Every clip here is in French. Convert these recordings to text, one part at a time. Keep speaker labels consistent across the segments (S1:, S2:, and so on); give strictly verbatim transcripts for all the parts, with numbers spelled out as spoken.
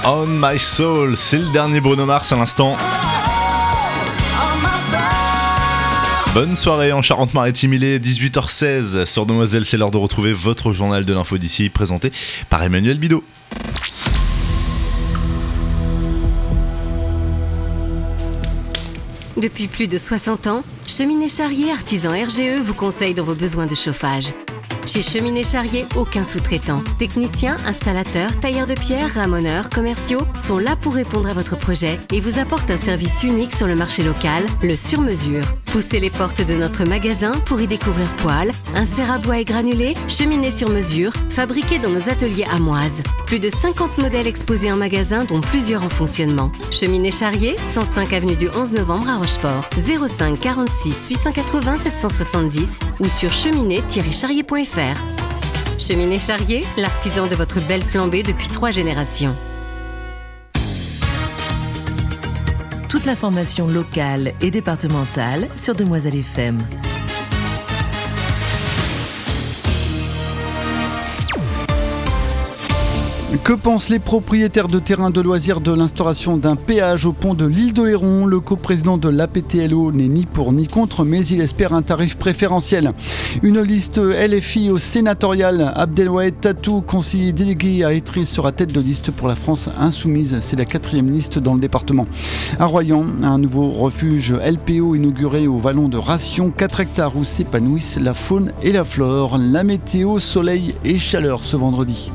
S1: On My Soul, c'est le dernier Bruno Mars à l'instant. Bonne soirée en Charente-Maritime, il est dix-huit heures seize. Sur Demoiselle, c'est l'heure de retrouver votre journal de l'info d'ici, présenté par Emmanuel Bidot.
S2: Depuis plus de soixante ans, Cheminée Charrier, artisan R G E, vous conseille dans vos besoins de chauffage. Chez Cheminée Charrier, aucun sous-traitant. Techniciens, installateurs, tailleurs de pierre, ramoneurs, commerciaux sont là pour répondre à votre projet et vous apportent un service unique sur le marché local, le sur-mesure. Poussez les portes de notre magasin pour y découvrir poêles, inserts à bois et granulés, cheminées sur mesure, fabriqués dans nos ateliers amoises. Plus de cinquante modèles exposés en magasin, dont plusieurs en fonctionnement. Cheminée Charrier, cent cinq avenue du onze novembre à Rochefort. zéro cinq quarante-six huit cent quatre-vingts sept cent soixante-dix ou sur cheminée tiret charrier point f r. Cheminée Charrier, l'artisan de votre belle flambée depuis trois générations.
S3: Toute l'information locale et départementale sur Demoiselle F M.
S4: Que pensent les propriétaires de terrains de loisirs de l'instauration d'un péage au pont de l'île d'Oléron ? Le coprésident de l'A P T L O n'est ni pour ni contre, mais il espère un tarif préférentiel. Une liste L F I au sénatorial. Abdelwahed Tatou, conseiller délégué à Étry, sera tête de liste pour la France insoumise. C'est la quatrième liste dans le département. À Royan, un nouveau refuge L P O inauguré au vallon de Ration, quatre hectares où s'épanouissent la faune et la flore. La météo, soleil et chaleur ce vendredi.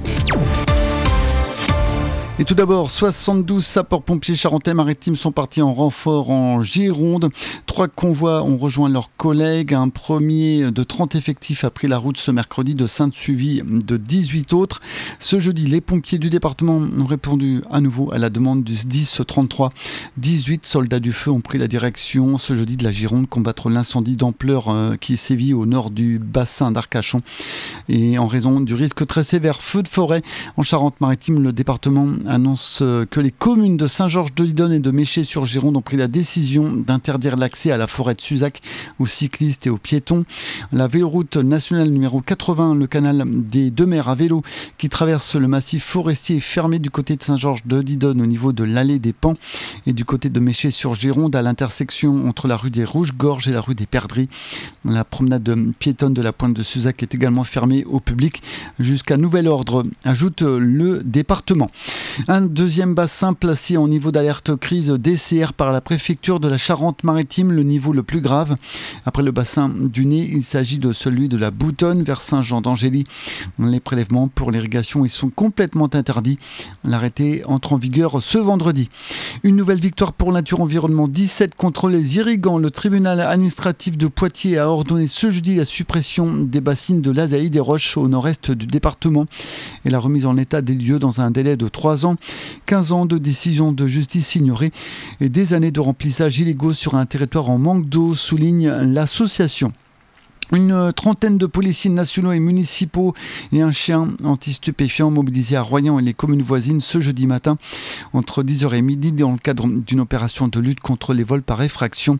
S4: Et tout d'abord, soixante-douze sapeurs-pompiers charentais-maritimes sont partis en renfort en Gironde. Trois convois ont rejoint leurs collègues. Un premier de trente effectifs a pris la route ce mercredi de Sainte, suivi de dix-huit autres. Ce jeudi, les pompiers du département ont répondu à nouveau à la demande du S D I S trente-trois. dix-huit soldats du feu ont pris la direction ce jeudi de la Gironde, combattre l'incendie d'ampleur euh, qui sévit au nord du bassin d'Arcachon. Et en raison du risque très sévère feu de forêt en Charente-Maritime, le département annonce que les communes de Saint-Georges-de-Lidonne et de Méché-sur-Gironde ont pris la décision d'interdire l'accès à la forêt de Suzac aux cyclistes et aux piétons. La véloroute nationale numéro quatre-vingts, le canal des Deux Mers à vélo qui traverse le massif forestier, est fermé du côté de Saint-Georges-de-Lidonne au niveau de l'allée des Pans et du côté de Méché-sur-Gironde à l'intersection entre la rue des Rouges-Gorges et la rue des Perdrix. La promenade piétonne de la pointe de Suzac est également fermée au public jusqu'à nouvel ordre, ajoute le département. Un deuxième bassin placé en niveau d'alerte crise D C R par la préfecture de la Charente-Maritime, le niveau le plus grave. Après le bassin du Nez, il s'agit de celui de la Boutonne vers Saint-Jean-d'Angély. Les prélèvements pour l'irrigation y sont complètement interdits. L'arrêté entre en vigueur ce vendredi. Une nouvelle victoire pour Nature Environnement, dix-sept contre les irrigants. Le tribunal administratif de Poitiers a ordonné ce jeudi la suppression des bassines de l'Azaï des Roches au nord-est du département et la remise en état des lieux dans un délai de trois ans. quinze ans de décision de justice ignorée et des années de remplissage illégaux sur un territoire en manque d'eau, souligne l'association. Une trentaine de policiers nationaux et municipaux et un chien anti-stupéfiant mobilisés à Royan et les communes voisines ce jeudi matin entre dix heures et midi dans le cadre d'une opération de lutte contre les vols par effraction.